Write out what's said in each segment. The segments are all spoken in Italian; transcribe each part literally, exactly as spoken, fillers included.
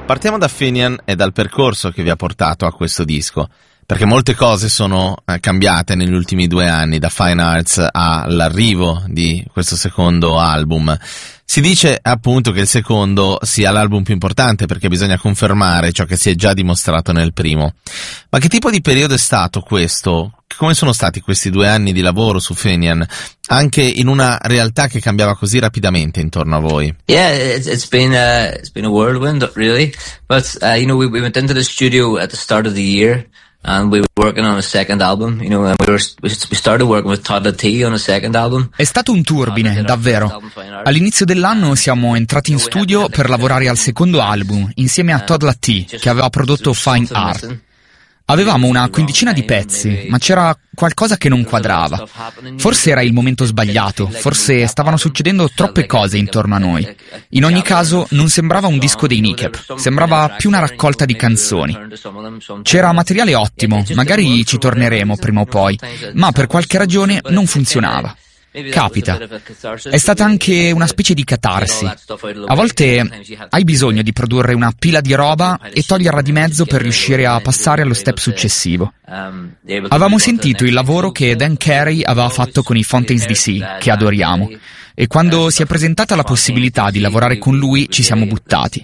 Partiamo da Finian e dal percorso che vi ha portato a questo disco, perché molte cose sono eh, cambiate negli ultimi due anni, da Fine Arts all'arrivo di questo secondo album. Si dice appunto che il secondo sia l'album più importante perché bisogna confermare ciò che si è già dimostrato nel primo. Ma che tipo di periodo è stato questo? Come sono stati questi due anni di lavoro su Finian, anche in una realtà che cambiava così rapidamente intorno a voi? Yeah, it's, it's been a, it's been a whirlwind, really. But, uh, you know, we, we went into the studio at the start of the year and we were working on a second album, you know, and we were, we started working with Todd T on a second album. È stato un turbine, davvero. All'inizio dell'anno siamo entrati in studio per lavorare al secondo album, insieme a Todd T, che aveva prodotto Fine Art. Avevamo una quindicina di pezzi, ma c'era qualcosa che non quadrava. Forse era il momento sbagliato, forse stavano succedendo troppe cose intorno a noi. In ogni caso, non sembrava un disco dei Kneecap, sembrava più una raccolta di canzoni. C'era materiale ottimo, magari ci torneremo prima o poi, ma per qualche ragione non funzionava. Capita. È stata anche una specie di catarsi. A volte hai bisogno di produrre una pila di roba e toglierla di mezzo per riuscire a passare allo step successivo. Avevamo sentito il lavoro che Dan Carey aveva fatto con i Fontaines D C, che adoriamo, e quando si è presentata la possibilità di lavorare con lui ci siamo buttati.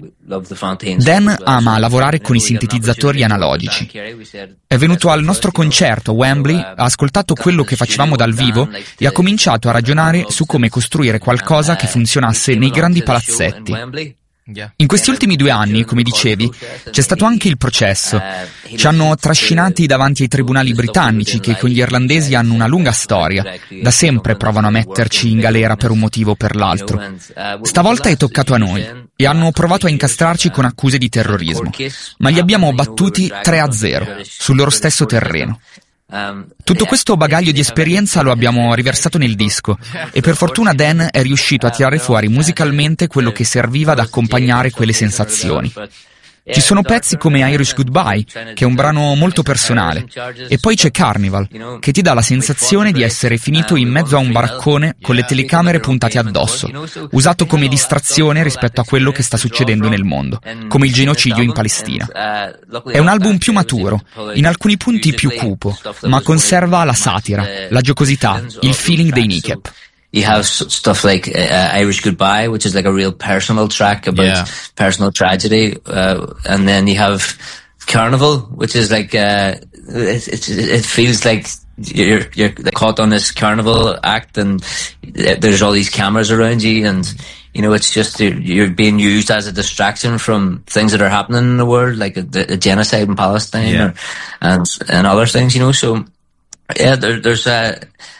Dan ama lavorare con i sintetizzatori analogici. È venuto al nostro concerto a Wembley, ha ascoltato quello che facevamo dal vivo e ha cominciato a ragionare su come costruire qualcosa che funzionasse nei grandi palazzetti. In questi ultimi due anni, come dicevi, c'è stato anche il processo. Ci hanno trascinati davanti ai tribunali britannici che con gli irlandesi hanno una lunga storia. Da sempre provano a metterci in galera per un motivo o per l'altro. Stavolta è toccato a noi e hanno provato a incastrarci con accuse di terrorismo, ma li abbiamo battuti tre a zero sul loro stesso terreno. Tutto questo bagaglio di esperienza lo abbiamo riversato nel disco e per fortuna Dan è riuscito a tirare fuori musicalmente quello che serviva ad accompagnare quelle sensazioni. Ci sono pezzi come Irish Goodbye, che è un brano molto personale, e poi c'è Carnival, che ti dà la sensazione di essere finito in mezzo a un baraccone con le telecamere puntate addosso, usato come distrazione rispetto a quello che sta succedendo nel mondo, come il genocidio in Palestina. È un album più maturo, in alcuni punti più cupo, ma conserva la satira, la giocosità, il feeling dei Kneecap. You have stuff like uh, Irish Goodbye, which is like a real personal track about yeah. personal tragedy, uh, and then you have Carnival, which is like uh, it, it, it feels like you're you're caught on this carnival act, and there's all these cameras around you, and you know it's just you're being used as a distraction from things that are happening in the world, like a, a genocide in Palestine, yeah. or, and and other things, you know. So yeah, there, there's a.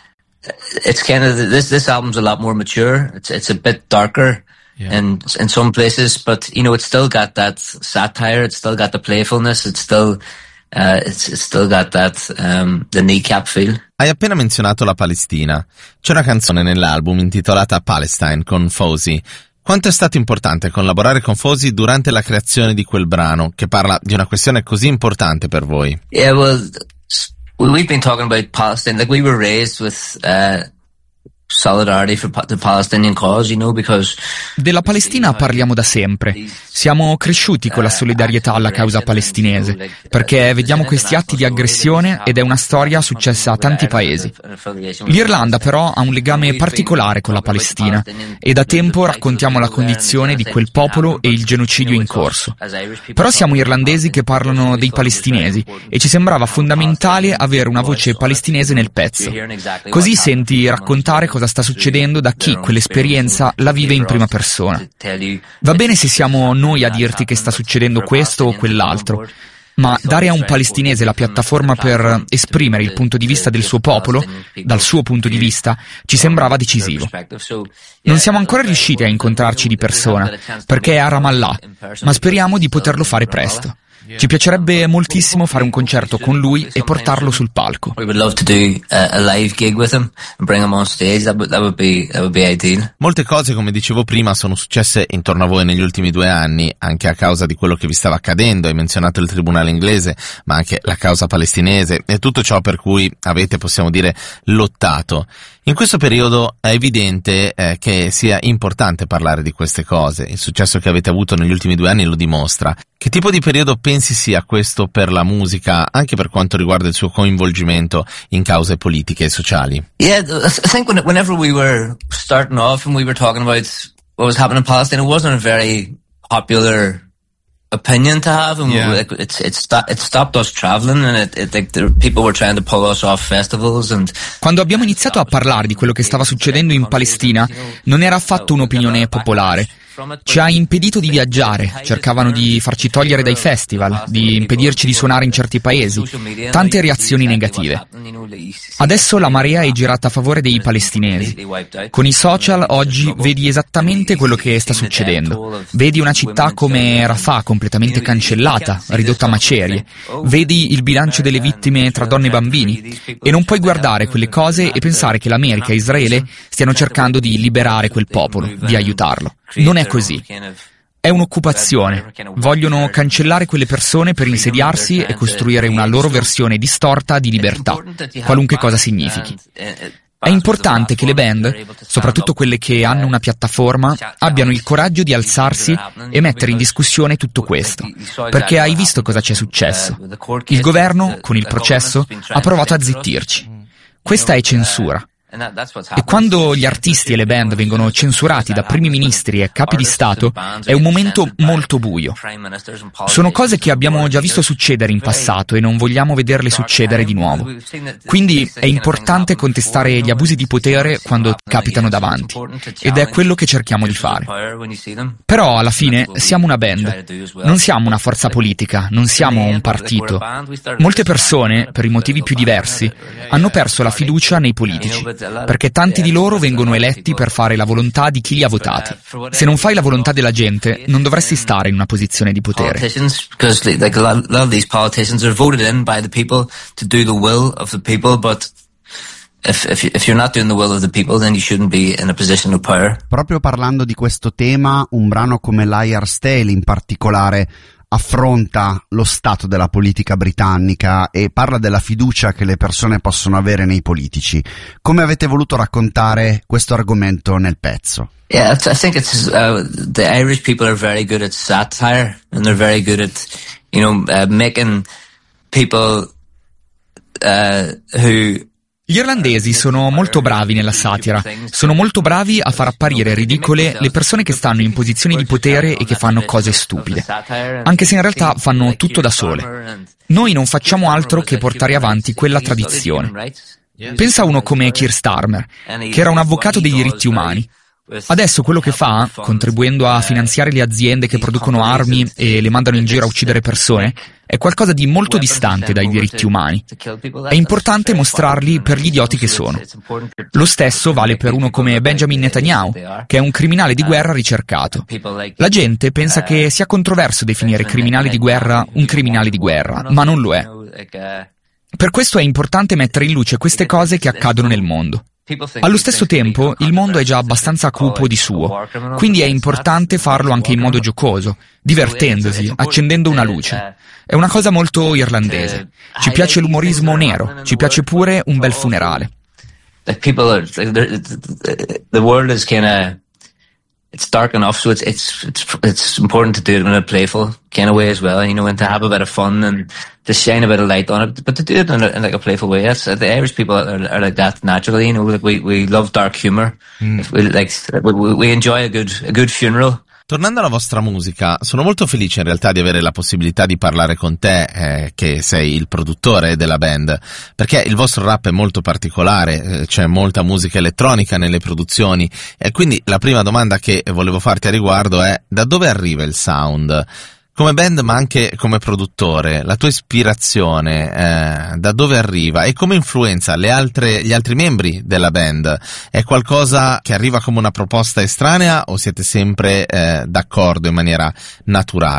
It's kind of this. This album's a lot more mature. It's it's a bit darker yeah. in in some places, but you know it's still got that satire. It's still got the playfulness. It's still uh, it's, it's still got that um, the Kneecap feel. Hai appena menzionato la Palestina. C'è una canzone nell'album intitolata Palestine con Fawzi. Quanto è stato importante collaborare con Fawzi durante la creazione di quel brano che parla di una questione così importante per voi? Yeah, well. We've been talking about Palestine, like we were raised with uh, solidarity for the Palestinian cause, you know, because della Palestina parliamo da sempre. Siamo cresciuti con la solidarietà alla causa palestinese, perché vediamo questi atti di aggressione ed è una storia successa a tanti paesi. L'Irlanda però ha un legame particolare con la Palestina e da tempo raccontiamo la condizione di quel popolo e il genocidio in corso. Però siamo irlandesi che parlano dei palestinesi e ci sembrava fondamentale avere una voce palestinese nel pezzo. Così senti raccontare cosa sta succedendo da chi quell'esperienza la vive in prima persona. Va bene se siamo noi a dirti che sta succedendo questo o quell'altro, ma dare a un palestinese la piattaforma per esprimere il punto di vista del suo popolo, dal suo punto di vista, ci sembrava decisivo. Non siamo ancora riusciti a incontrarci di persona, perché è a Ramallah, ma speriamo di poterlo fare presto. Ci piacerebbe moltissimo fare un concerto con lui e portarlo sul palco. We would love to do a live gig with him and bring him on stage. That would, that would be, that would be ideal. Molte cose, come dicevo prima, sono successe intorno a voi negli ultimi due anni, anche a causa di quello che vi stava accadendo. Hai menzionato il tribunale inglese, ma anche la causa palestinese e tutto ciò per cui avete, possiamo dire, lottato. In questo periodo è evidente eh, che sia importante parlare di queste cose. Il successo che avete avuto negli ultimi due anni lo dimostra. Che tipo di periodo pensi sia questo per la musica, anche per quanto riguarda il suo coinvolgimento in cause politiche e sociali? Yeah, I think whenever we were starting off and we were talking about what was happening in Palestine, it wasn't a very popular opinion to have, and yeah. it, it's it, sto- it stopped us traveling, and it, it like the people were trying to pull us off festivals. And quando abbiamo iniziato a parlare di quello che stava succedendo in Palestina, non era affatto un'opinione popolare. Ci ha impedito di viaggiare, cercavano di farci togliere dai festival, di impedirci di suonare in certi paesi, tante reazioni negative. Adesso la marea è girata a favore dei palestinesi. Con i social oggi vedi esattamente quello che sta succedendo. Vedi una città come Rafah completamente cancellata, ridotta a macerie. Vedi il bilancio delle vittime tra donne e bambini. E non puoi guardare quelle cose e pensare che l'America e Israele stiano cercando di liberare quel popolo, di aiutarlo. Non è così. È un'occupazione. Vogliono cancellare quelle persone per insediarsi e costruire una loro versione distorta di libertà, qualunque cosa significhi. È importante che le band, soprattutto quelle che hanno una piattaforma, abbiano il coraggio di alzarsi e mettere in discussione tutto questo, perché hai visto cosa c'è successo. Il governo, con il processo, ha provato a zittirci. Questa è censura. E quando gli artisti e le band vengono censurati da primi ministri e capi di Stato, è un momento molto buio. Sono cose che abbiamo già visto succedere in passato e non vogliamo vederle succedere di nuovo. Quindi è importante contestare gli abusi di potere quando capitano davanti, ed è quello che cerchiamo di fare. Però alla fine siamo una band, non siamo una forza politica, non siamo un partito. Molte persone, per i motivi più diversi, hanno perso la fiducia nei politici, perché tanti di loro vengono eletti per fare la volontà di chi li ha votati. Se non fai la volontà della gente, non dovresti stare in una posizione di potere. Because like a lot of these politicians are voted in by the people to do the will of the people, but If, if, if you're not doing the will of the people, then you shouldn't be in a position of power. Proprio parlando di questo tema, un brano come Liar's Tale in particolare affronta lo stato della politica britannica e parla della fiducia che le persone possono avere nei politici. Come avete voluto raccontare questo argomento nel pezzo? Yeah, I think it's uh, the Irish people are very good at satire, and they're very good at, you know, uh, making people uh, who Gli irlandesi sono molto bravi nella satira, sono molto bravi a far apparire ridicole le persone che stanno in posizioni di potere e che fanno cose stupide, anche se in realtà fanno tutto da sole. Noi non facciamo altro che portare avanti quella tradizione. Pensa a uno come Keir Starmer, che era un avvocato dei diritti umani. Adesso quello che fa, contribuendo a finanziare le aziende che producono armi e le mandano in giro a uccidere persone, è qualcosa di molto distante dai diritti umani. È importante mostrarli per gli idioti che sono. Lo stesso vale per uno come Benjamin Netanyahu, che è un criminale di guerra ricercato. La gente pensa che sia controverso definire criminale di guerra un criminale di guerra, ma non lo è. Per questo è importante mettere in luce queste cose che accadono nel mondo. Allo stesso tempo, il mondo è già abbastanza cupo di suo, quindi è importante farlo anche in modo giocoso, divertendosi, accendendo una luce. È una cosa molto irlandese. Ci piace l'umorismo nero, ci piace pure un bel funerale. It's dark enough, so it's it's it's it's important to do it in a playful kind of way as well, you know, and to have a bit of fun and to shine a bit of light on it, but to do it in, a, in like a playful way. That's the Irish people are, are like that naturally, you know. Like we we love dark humor. Mm. If we like we, we enjoy a good a good funeral. Tornando alla vostra musica, sono molto felice in realtà di avere la possibilità di parlare con te, eh, che sei il produttore della band, perché il vostro rap è molto particolare, eh, c'è molta musica elettronica nelle produzioni, e quindi la prima domanda che volevo farti a riguardo è: da dove arriva il sound? Come band ma anche come produttore, la tua ispirazione eh, da dove arriva e come influenza le altre, gli altri membri della band? È qualcosa che arriva come una proposta estranea o siete sempre eh, d'accordo in maniera naturale?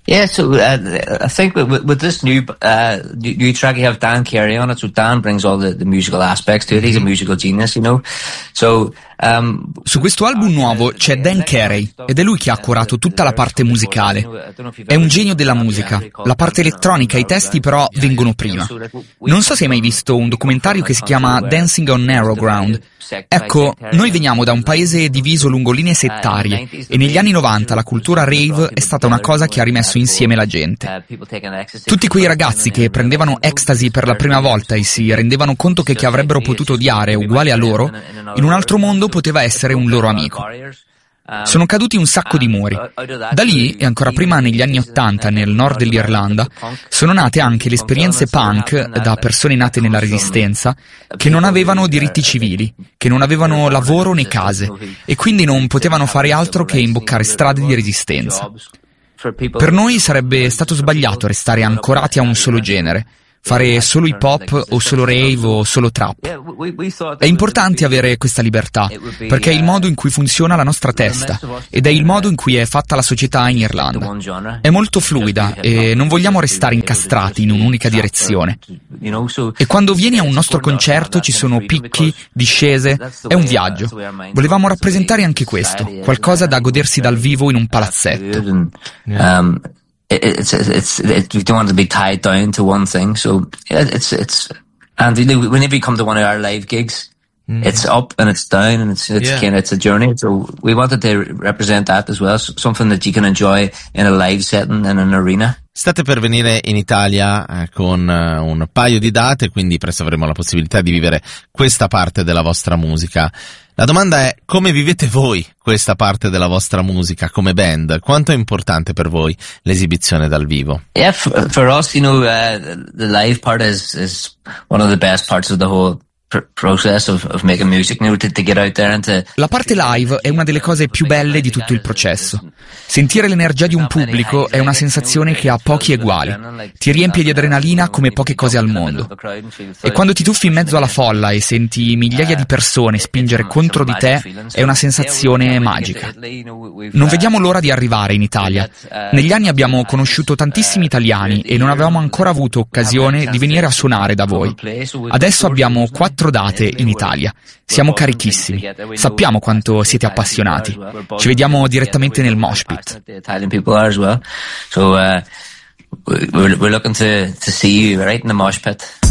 Yeah, so uh, I think with, with this new uh, new track you have Dan Carey on it, so Dan brings all the, the musical aspects to it. He's a musical genius, you know. So um, su questo album nuovo c'è Dan Carey ed è lui che ha curato tutta la parte musicale. È un genio della musica. La parte elettronica e i testi però vengono prima. Non so se hai mai visto un documentario che si chiama Dancing on Narrow Ground. Ecco, noi veniamo da un paese diviso lungo linee settarie e negli anni novanta la cultura rave è stata una cosa che ha rimesso insieme la gente. Tutti quei ragazzi che prendevano ecstasy per la prima volta e si rendevano conto che chi avrebbero potuto odiare uguale a loro, in un altro mondo poteva essere un loro amico. Sono caduti un sacco di muri. Da lì, e ancora prima negli anni Ottanta nel nord dell'Irlanda, sono nate anche le esperienze punk da persone nate nella Resistenza che non avevano diritti civili, che non avevano lavoro né case e quindi non potevano fare altro che imboccare strade di resistenza. Per noi sarebbe stato sbagliato restare ancorati a un solo genere, fare solo hip hop o solo rave o solo trap. È importante avere questa libertà, perché è il modo in cui funziona la nostra testa ed è il modo in cui è fatta la società in Irlanda. È molto fluida e non vogliamo restare incastrati in un'unica direzione. E quando vieni a un nostro concerto ci sono picchi, discese, è un viaggio. Volevamo rappresentare anche questo, qualcosa da godersi dal vivo in un palazzetto. Um, It's, it's, it, we don't want to be tied down to one thing, so it's, it's, and really, whenever you come to one of our live gigs, mm. it's up and it's down and it's, it's yeah. kind of, it's a journey, so we wanted to represent that as well, something that you can enjoy in a live setting in an arena. State per venire in Italia eh, con eh, un paio di date, quindi presto avremo la possibilità di vivere questa parte della vostra musica. La domanda è: come vivete voi questa parte della vostra musica come band? Quanto è importante per voi l'esibizione dal vivo? Yeah, for, for us, you know, uh, the live part is, is one of the best parts of the whole process of, of making music, you know, to, to get out there and to... La parte live è una delle cose più belle di tutto il processo. Sentire l'energia di un pubblico è una sensazione che ha pochi eguali. Ti riempie di adrenalina come poche cose al mondo. E quando ti tuffi in mezzo alla folla e senti migliaia di persone spingere contro di te, è una sensazione magica. Non vediamo l'ora di arrivare in Italia. Negli anni abbiamo conosciuto tantissimi italiani e non avevamo ancora avuto occasione di venire a suonare da voi. Adesso abbiamo quattro date in Italia. Siamo carichissimi. Sappiamo quanto siete appassionati. Ci vediamo direttamente nel mosh pit. So uh, we're, we're looking to, to see you right in the mosh pit.